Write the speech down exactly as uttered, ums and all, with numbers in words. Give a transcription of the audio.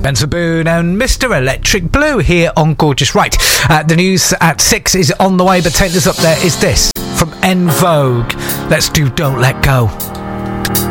Benzaboon and Mister Electric Blue here on Gorgeous. Right, uh, the news at six is on the way, but taking us up there is this from En Vogue. Let's do Don't Let Go.